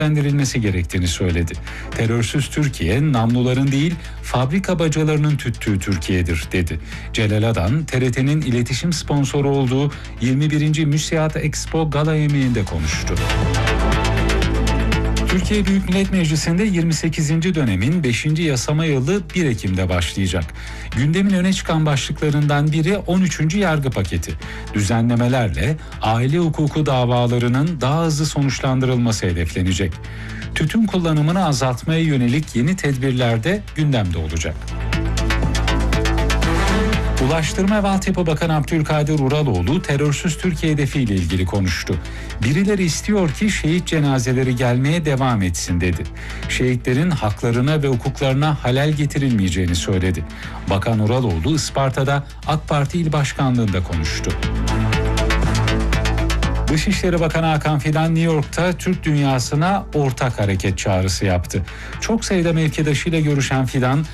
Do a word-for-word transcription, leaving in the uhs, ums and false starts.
değerlendirilmesi gerektiğini söyledi. Terörsüz Türkiye, namluların değil fabrika bacalarının tüttüğü Türkiye'dir dedi. Celal Adan, T R T'nin iletişim sponsoru olduğu yirmi birinci Müsiat Expo Gala yemeğinde konuştu. Türkiye Büyük Millet Meclisi'nde yirmi sekizinci dönemin beşinci yasama yılı bir Ekim'de başlayacak. Gündemin öne çıkan başlıklarından biri on üçüncü yargı paketi. Düzenlemelerle aile hukuku davalarının daha hızlı sonuçlandırılması hedeflenecek. Tütün kullanımını azaltmaya yönelik yeni tedbirler de gündemde olacak. Ulaştırma ve Altyapı Bakanı Abdülkadir Uraloğlu terörsüz Türkiye hedefiyle ilgili konuştu. Birileri istiyor ki şehit cenazeleri gelmeye devam etsin dedi. Şehitlerin haklarına ve hukuklarına halel getirilmeyeceğini söyledi. Bakan Uraloğlu Isparta'da AK Parti İl Başkanlığı'nda konuştu. Dışişleri Bakanı Hakan Fidan New York'ta Türk dünyasına ortak hareket çağrısı yaptı. Çok sayıda mevkidaşıyla görüşen Fidan,